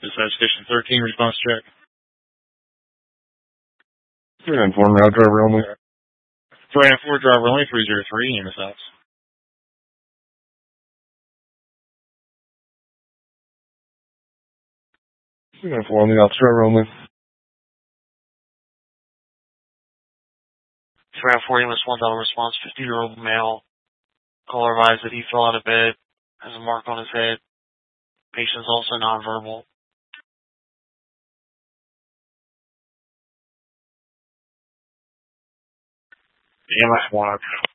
Dispatch Station 13, response check. 394, now driver only. 394, driver only, 303, in the south. 394 on the outs, driver only. 394, EMS 1 response, 50-year-old male. Caller advised that he fell out of bed, has a mark on his head. Patient's also nonverbal. EMS 1,